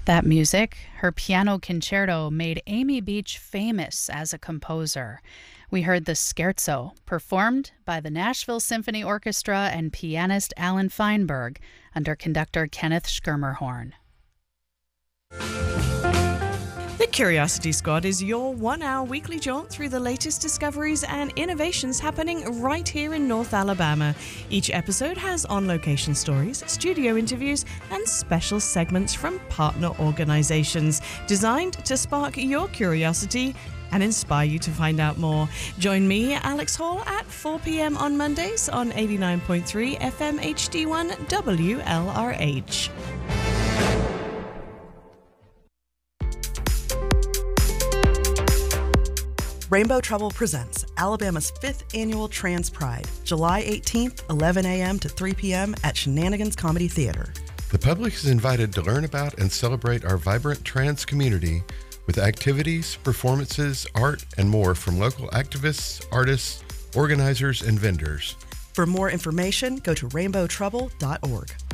That music, her piano concerto, made Amy Beach famous as a composer. We heard the Scherzo, performed by the Nashville Symphony Orchestra and pianist Alan Feinberg under conductor Kenneth Schermerhorn. The Curiosity Squad is your 1-hour weekly jaunt through the latest discoveries and innovations happening right here in North Alabama. Each episode has on-location stories, studio interviews, and special segments from partner organizations designed to spark your curiosity and inspire you to find out more. Join me, Alex Hall, at 4 p.m. on Mondays on 89.3 FM HD1 WLRH. Rainbow Trouble presents Alabama's 5th Annual Trans Pride, July 18th, 11 a.m. to 3 p.m. at Shenanigans Comedy Theater. The public is invited to learn about and celebrate our vibrant trans community with activities, performances, art, and more from local activists, artists, organizers, and vendors. For more information, go to rainbowtrouble.org.